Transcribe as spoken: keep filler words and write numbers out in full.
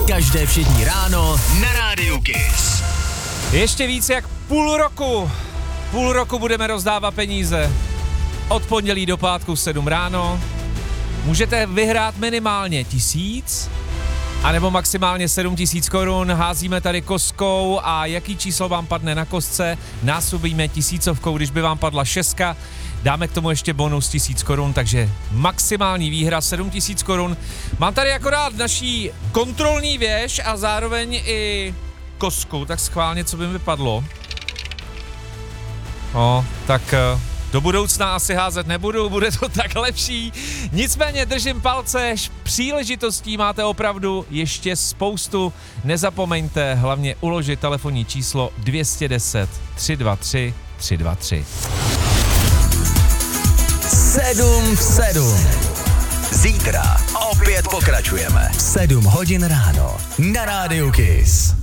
Každé všední ráno na Rádiu Kiss. Ještě víc jak půl roku. Půl roku budeme rozdávat peníze. Od pondělí do pátku sedm ráno. Můžete vyhrát minimálně tisíc, anebo maximálně sedm tisíc korun. Házíme tady kostkou a jaký číslo vám padne na kostce, násobíme tisícovkou, když by vám padla šestka. Dáme k tomu ještě bonus tisíc korun, takže maximální výhra sedm tisíc korun. Mám tady akorát naší kontrolní věž a zároveň i kostku, tak schválně, co by mi padlo. No, tak do budoucna asi házet nebudu, bude to tak lepší. Nicméně držím palce, příležitostí máte opravdu ještě spoustu. Nezapomeňte hlavně uložit telefonní číslo dvě set deset tři dva tři tři dva tři. sedm v sedm. Zítra opět pokračujeme. sedm hodin ráno na Rádiu Kiss.